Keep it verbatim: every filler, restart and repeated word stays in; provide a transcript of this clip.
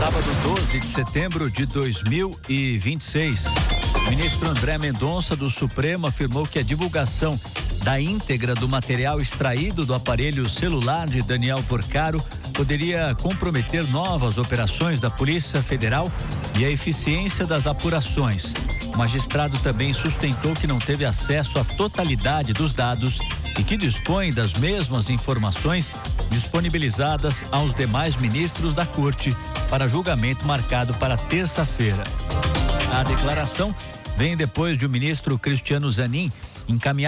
Sábado, doze de setembro de dois mil e vinte e seis. O ministro André Mendonça do Supremo afirmou que a divulgação da íntegra do material extraído do aparelho celular de Daniel Porcaro poderia comprometer novas operações da Polícia Federal e a eficiência das apurações. O magistrado também sustentou que não teve acesso à totalidade dos dados e que dispõe das mesmas informações disponibilizadas aos demais ministros da Corte para julgamento marcado para terça-feira. A declaração vem depois de o ministro Cristiano Zanin encaminhar